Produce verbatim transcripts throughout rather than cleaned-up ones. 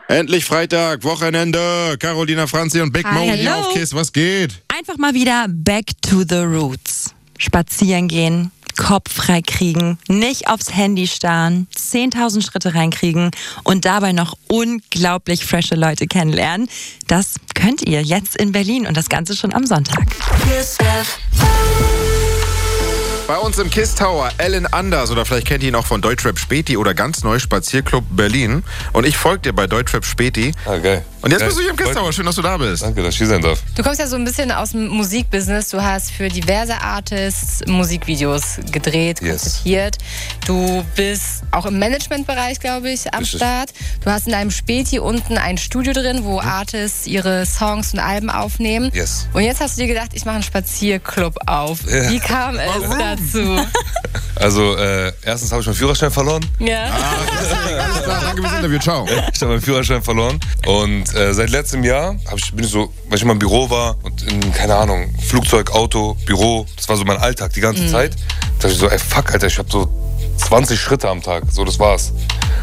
Endlich Freitag, Wochenende. Carolina Franzi und Big Hi, Mo hier hello. auf KISS. Was geht? Einfach mal wieder back to the roots. Spazieren gehen, Kopf frei kriegen, nicht aufs Handy starren, zehntausend Schritte reinkriegen und dabei noch unglaublich frische Leute kennenlernen. Das könnt ihr jetzt in Berlin und das Ganze schon am Sonntag. Bei uns im KISS Tower, Ellen Anders, oder vielleicht kennt ihr ihn auch von Deutschrap Späti oder ganz neu Spazierclub Berlin. Und ich folge dir bei Deutschrap Späti. Ah, geil. Und jetzt geil. bist du hier im KISS Tower. Schön, dass du da bist. Danke, dass ich hier sein darf. Du kommst ja so ein bisschen aus dem Musikbusiness. Du hast für diverse Artists Musikvideos gedreht, Yes. konzipiert. Du bist auch im Managementbereich, glaube ich, am Richtig. Start. Du hast in deinem Späti unten ein Studio drin, wo Artists ihre Songs und Alben aufnehmen. Yes. Und jetzt hast du dir gedacht, ich mache einen Spazierclub auf. Ja. Wie kam es dazu? Also, äh, erstens habe ich meinen Führerschein verloren. Ja. Alles klar, danke fürs Interview. Ciao. Ich habe meinen Führerschein verloren. Und äh, seit letztem Jahr hab ich, bin ich so, weil ich immer im Büro war und in, keine Ahnung, Flugzeug, Auto, Büro, das war so mein Alltag die ganze mhm. Zeit. Da dachte ich so, ey, fuck, Alter, ich habe so zwanzig Schritte am Tag. So, das war's.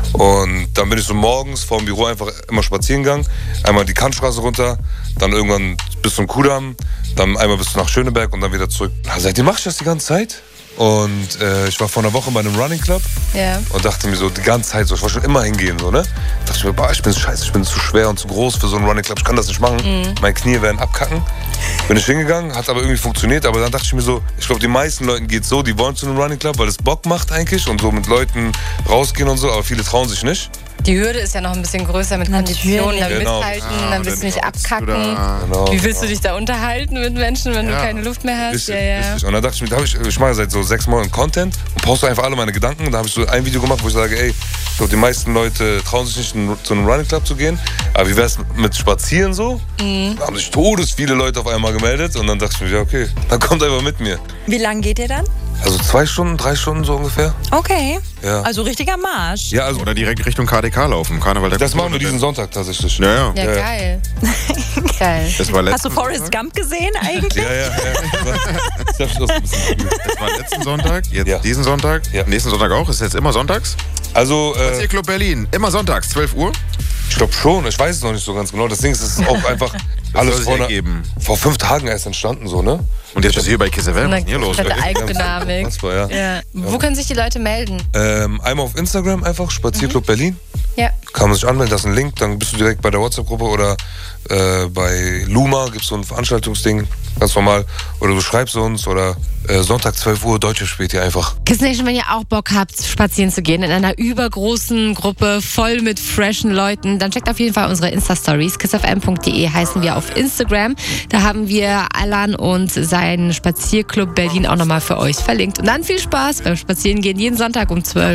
Und dann bin ich so morgens vor dem Büro einfach immer spazieren gegangen. Einmal die Kantstraße runter, dann irgendwann bis zum Kudamm, dann einmal bis nach Schöneberg und dann wieder zurück. Na, seitdem mache ich das die ganze Zeit. Und äh, ich war vor einer Woche bei einem Running Club Ja. und dachte mir so die ganze Zeit so, ich wollte schon immer hingehen, so, ne? Dachte ich mir, boah, ich bin scheiße, ich bin zu schwer und zu groß für so einen Running Club, ich kann das nicht machen. Mhm. Meine Knie werden abkacken. Bin ich hingegangen, hat aber irgendwie funktioniert, aber dann dachte ich mir so, ich glaube, die meisten Leuten geht's so, die wollen zu einem Running Club, weil es Bock macht eigentlich und so mit Leuten rausgehen und so, aber viele trauen sich nicht. Die Hürde ist ja noch ein bisschen größer mit Natürlich. Konditionen, dann Genau. mithalten, Ja, dann willst du nicht dann abkacken. da- Genau. Wie willst du dich da unterhalten mit Menschen, wenn Ja. du keine Luft mehr hast? Richtig, ja, ja. richtig. Und dann dachte ich mir, da hab ich, ich mache seit so sechs Monaten Content und poste einfach alle meine Gedanken. Und da habe ich so ein Video gemacht, wo ich sage, ey, ich glaube, die meisten Leute trauen sich nicht, zu einem Running Club zu gehen. Aber wie wäre es mit Spazieren so? Mhm. Da haben sich todes viele Leute auf einmal gemeldet. Und dann dachte ich mir, ja, okay, dann kommt einfach mit mir. Wie lang geht ihr dann? Also zwei Stunden, drei Stunden so ungefähr. Okay. Ja. Also richtiger Marsch. Ja, also Oder direkt Richtung K D K laufen. Karneval der das machen wir Kultur. diesen Sonntag tatsächlich. Ja, ja. Ja, Ja, ja. geil. geil. Das war Hast letzten du Forrest Gump gesehen eigentlich? Ja, ja, ja. Ich hab schon das ein bisschen gefühlt. Das war letzten Sonntag, jetzt Ja. diesen Sonntag, Ja. nächsten Sonntag auch. Ist jetzt immer sonntags? Also, äh, Spazierclub Berlin, immer sonntags, zwölf Uhr. ich glaube schon, ich weiß es noch nicht so ganz genau. Das Ding ist, es ist auch einfach soll alles sich vor, einer, ergeben. vor fünf Tagen erst entstanden, so, ne? Und jetzt bist du hier bei KISS F M. Was ist denn hier los? komplette Eigendynamik. Das war, ja. Ja. Wo können sich die Leute melden? Ähm, einmal auf Instagram einfach, Spazierclub Berlin. Ja. Kann man sich anmelden, das ist ein Link, dann bist du direkt bei der WhatsApp-Gruppe oder äh, bei Luma gibt es so ein Veranstaltungsding, ganz normal. Oder du schreibst uns oder äh, Sonntag zwölf Uhr, Deutsche Späti einfach. Kiss Nation, wenn ihr auch Bock habt, spazieren zu gehen in einer übergroßen Gruppe voll mit freshen Leuten, dann checkt auf jeden Fall unsere Insta-Stories. kiss f m punkt d e heißen wir auf Instagram. Da haben wir Alan und seinen Spazierclub Berlin auch nochmal für euch verlinkt. Und dann viel Spaß beim Spazierengehen jeden Sonntag um zwölf.